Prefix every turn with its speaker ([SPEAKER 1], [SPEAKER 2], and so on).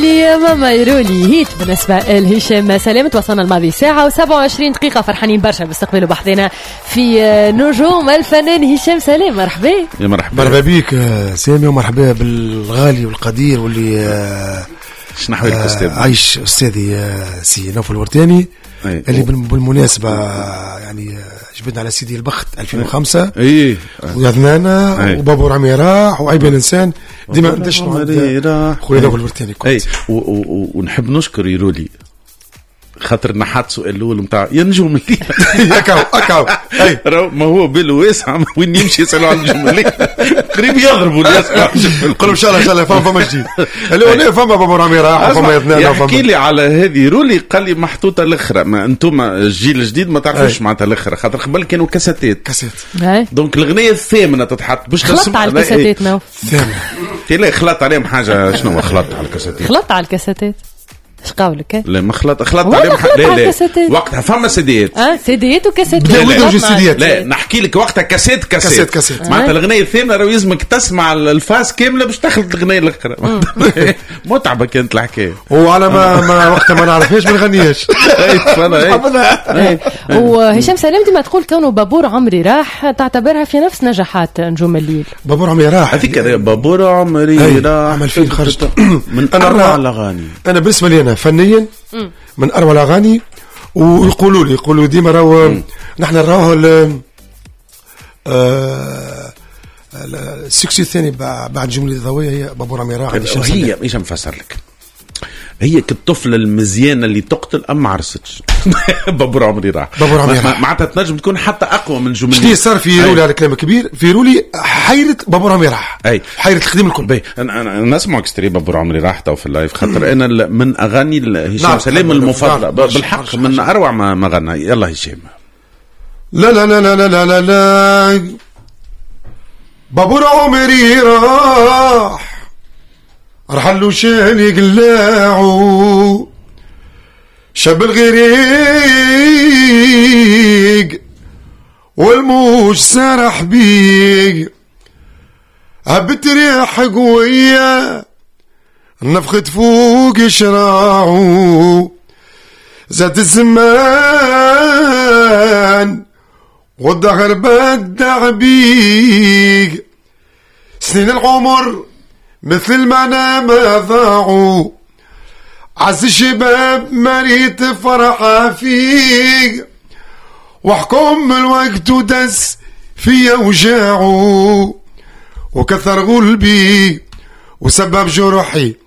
[SPEAKER 1] يرولي يا ماما يرولي هيت بالنسبة لهشام سلام. توصلنا الماضي ساعة و27 دقيقة، فرحانين برشا باستقبال بحثنا في نجوم الفنان هشام سلام. مرحبا
[SPEAKER 2] يا مرحبا
[SPEAKER 3] بيك سامي، ومرحبا بالغالي والقدير واللي
[SPEAKER 2] شنحوي لك أستاذ
[SPEAKER 3] عايش أستاذي سي نوف الورتاني اللي بالمناسبة يعني جبدنا على سيدي البخت 2005 ويذنانا وبابو رامي راح وعيب الإنسان ديما ندشنوا خويا نوف الورتاني
[SPEAKER 2] ونحب نشكر يرولي خاطر نحط سؤال الأول متاع ينجم الليل
[SPEAKER 3] أكاو
[SPEAKER 2] ما هو بيلو واسع وين يمشي يسألوا عن نجم الليل قريب يضربوا الناس.
[SPEAKER 3] قل إن شاء الله فما جديد اللي فما بابو رامي راح وفما يذنانا.
[SPEAKER 2] يحكي لي على هذه يرولي قال لي محطوطة الأخرى، ما أنتم الجيل الجديد ما تعرفوش معناتها الأخرى خاطر قبل كانوا كاسيتات دونك الأغنية الثامنة تتحط باش
[SPEAKER 1] خلطت على الكاسيتات نوف
[SPEAKER 2] لا خلطت عليهم حاجة. شنو خلطت على الكاسيتات؟
[SPEAKER 1] خلطت على الكاسيتات اش قولك؟
[SPEAKER 2] لا ما خلطت عليهم لا وقتها فما سيديات
[SPEAKER 1] سيديات وكاسيتات.
[SPEAKER 2] لا نحكي لك وقتها كاسيت معناتها الاغنيه الثامنه راه يلزمك تسمع الفاس كامله باش تخلط الاغنيه الاخرى. متعبه كانت الحكايه
[SPEAKER 3] وعلى ما وقتها ما نعرفهاش ما نغنيهاش.
[SPEAKER 1] وهشام سلام ديما تقول كونه بابور عمري راح تعتبرها في نفس نجاحات نجوم الليل.
[SPEAKER 3] بابور عمري راح
[SPEAKER 2] هذيك بابور عمري راح
[SPEAKER 3] عمل فين خرجت
[SPEAKER 2] من اروع الاغاني.
[SPEAKER 3] انا بالنسبه لي انا فنيا من اروع الاغاني. ويقولوا ديما راهو نحن راهو السكسي الثاني بعد جمله ضويه هي بابور عمري راح.
[SPEAKER 2] هي ايش نفسر لك؟ هي كالطفله المزيانه اللي تقتل ما عرستش. بابور عمري راح معناتها تنجم تكون حتى اقوى من جمله.
[SPEAKER 3] شنو صار في يرولي على كلام كبير في يرولي حيره بابور عمري راح حيره الخديم الكل.
[SPEAKER 2] انا نسمع اكستري بابور عمري راح تو في اللايف خاطر انا من اغاني هشام سلام المفضله بالحق من اروع ما غنى. يلا هشام.
[SPEAKER 3] لا لا لا لا لا لا لا بابور عمري راح رحلو شاني قلاعو شاب الغريق والموج سرح بيق هبت ريح قوية نفخت فوق شراعو زاد الزمان والدهر بدع بيق سنين العمر مثل ما انا ما ضاعوا عز الشباب مريت فرحة فيك وحكم الوقت ودس فيا وجاعوا وكثر قلبي وسبب جرحي